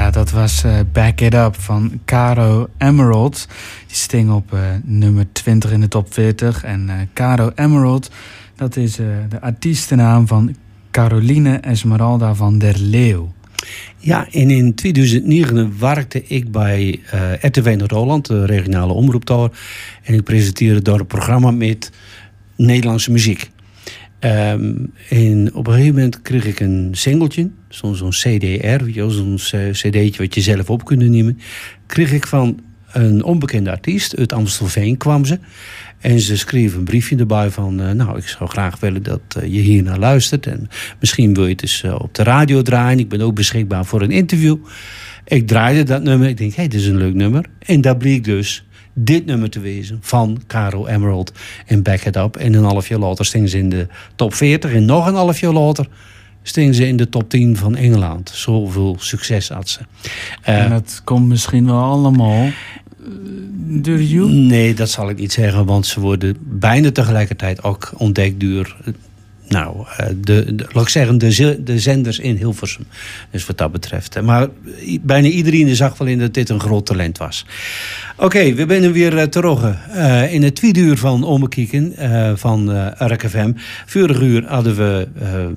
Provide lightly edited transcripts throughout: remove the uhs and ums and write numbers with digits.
Ja, dat was Back It Up van Caro Emerald. Die sting op nummer 20 in de top 40. En Caro Emerald, dat is de artiestennaam van Caroline Esmeralda van der Leeuw. Ja, en in 2009 werkte ik bij RTV Noord-Holland, de regionale omroep daar. En ik presenteerde daar een programma met Nederlandse muziek. En op een gegeven moment kreeg ik een singeltje, zo'n CDR, zo'n cd'tje wat je zelf op kunt nemen. Kreeg ik van een onbekende artiest, uit Amstelveen kwam ze. En ze schreef een briefje erbij van, ik zou graag willen dat je hier naar luistert. En misschien wil je het eens op de radio draaien. Ik ben ook beschikbaar voor een interview. Ik draaide dat nummer. Ik denk, dit is een leuk nummer. En daar bleek dus dit nummer te wezen van Caro Emerald en Back It Up. En een half jaar later sting ze in de top 40. En nog een half jaar later sting ze in de top 10 van Engeland. Zoveel succes had ze. En dat komt misschien wel allemaal door jou? Nee, dat zal ik niet zeggen, want ze worden bijna tegelijkertijd ook ontdekt door laat ik zeggen, de zenders in Hilversum. Dus wat dat betreft. Maar bijna iedereen zag wel in dat dit een groot talent was. Oké, we zijn weer terug in het tweede uur van Omekieken van RKFM. Vorige uur hadden we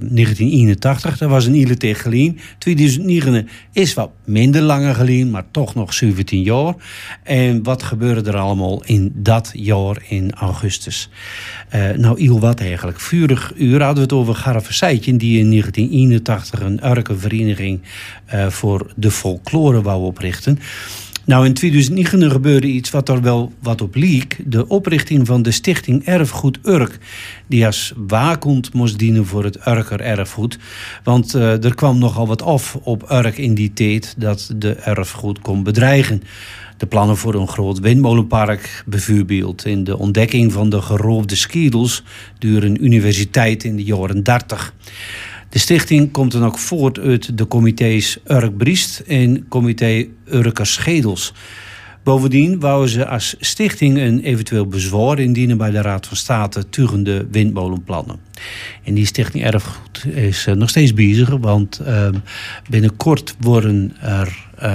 1981. Dat was een hele tegen geleden. 2009 is wat minder langer geleden, maar toch nog 17 jaar. En wat gebeurde er allemaal in dat jaar in augustus? Heel wat eigenlijk. Vorig uur hadden we het over Garve Seitjen, die in 1981 een Urkenvereniging voor de folklore wou oprichten. In 2009 gebeurde iets wat er wel wat op leek. De oprichting van de stichting Erfgoed Urk. Die als waakhond moest dienen voor het Urker erfgoed. Want er kwam nogal wat af op Urk in die tijd dat de erfgoed kon bedreigen. De plannen voor een groot windmolenpark bijvoorbeeld. In de ontdekking van de geroofde skedels door een universiteit in de jaren 30. De stichting komt dan ook voort uit de comité's Urk Briest en comité Urker Schedels. Bovendien wouden ze als stichting een eventueel bezwaar indienen bij de Raad van State tegen de windmolenplannen. En die stichting Erfgoed is nog steeds bezig, want binnenkort worden er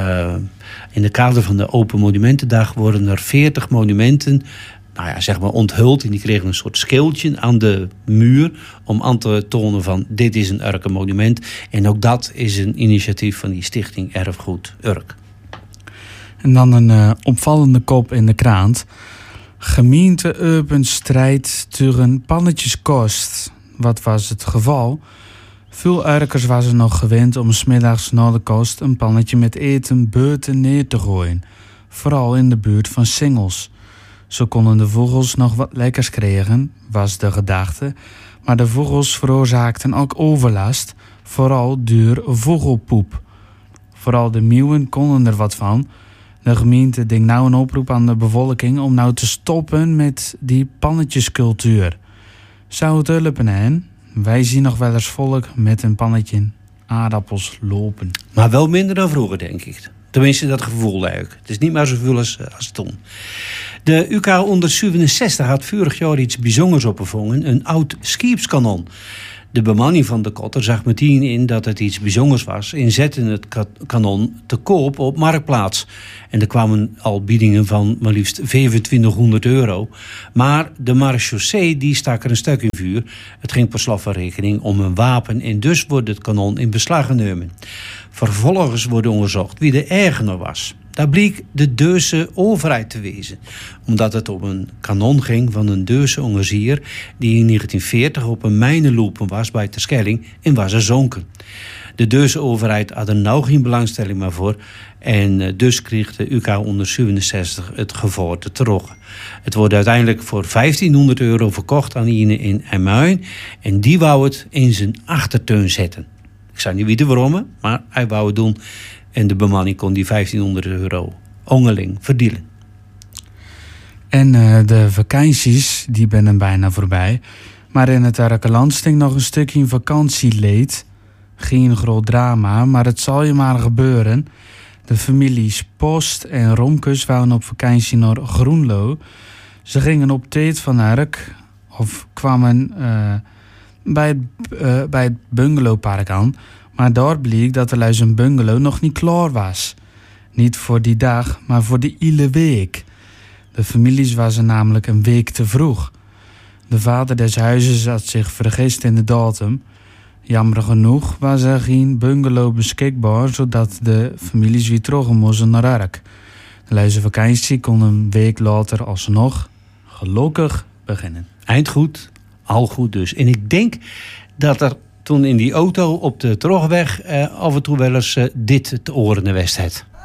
in de kader van de Open Monumentendag worden er 40 monumenten onthuld. En die kregen een soort schildje aan de muur om aan te tonen van dit is een Urker monument. En ook dat is een initiatief van die stichting Erfgoed Urk. En dan een opvallende kop in de krant. Gemeente Urban strijd tegen pannetjeskost. Wat was het geval? Veel Urkers waren nog gewend om 's middags na de kost een pannetje met eten buiten neer te gooien. Vooral in de buurt van singels. Zo konden de vogels nog wat lekkers krijgen, was de gedachte. Maar de vogels veroorzaakten ook overlast, vooral door vogelpoep. Vooral de meeuwen konden er wat van. De gemeente deed een oproep aan de bevolking om te stoppen met die pannetjescultuur. Zou het helpen, hè? Wij zien nog wel eens volk met een pannetje aardappels lopen. Maar wel minder dan vroeger, denk ik. Tenminste, dat gevoel leuk. Het is niet meer zoveel als toen. De UK onder 67 had vorig jaar iets bijzonders opgevangen. Een oud scheepskanon. De bemanning van de kotter zag meteen in dat het iets bijzonders was en zette het kanon te koop op Marktplaats. En er kwamen al biedingen van maar liefst €2500. Maar de marechaussee die stak er een stuk in vuur. Het ging per slot van rekening om een wapen en dus wordt het kanon in beslag genomen. Vervolgens wordt onderzocht wie de eigenaar was. Daar bleek de Deurse overheid te wezen. Omdat het om een kanon ging van een Deurse ongezier die in 1940 op een mijnenlopen was bij Terschelling en was er zonken. De Deurse overheid had er nou geen belangstelling meer voor en dus kreeg de UK onder 67 het gevaar te terug. Het wordt uiteindelijk voor €1500 verkocht aan Ine in Emuin en die wou het in zijn achtertuin zetten. Ik zou niet weten waarom, maar hij wou het doen. En de bemanning kon die €1500 ongeling verdienen. En de vakanties, die ben bijna voorbij. Maar in het Urkerland stinkt nog een stukje vakantieleed. Geen groot drama, maar het zal je maar gebeuren. De families Post en Romkes wouden op vakantie naar Groenlo. Ze gingen op tijd van Urk, of kwamen bij het bungalowpark aan. Maar daar bleek dat de luis een bungalow nog niet klaar was. Niet voor die dag, maar voor die hele week. De families waren namelijk een week te vroeg. De vader des huizes had zich vergist in de datum. Jammer genoeg was er geen bungalow beschikbaar, zodat de families weer terug moesten naar Ark. De luizenvakantie kon een week later alsnog gelukkig beginnen. Eindgoed, al goed dus. En ik denk dat er toen in die auto op de terugweg af en toe wel eens dit te oren geweest heeft.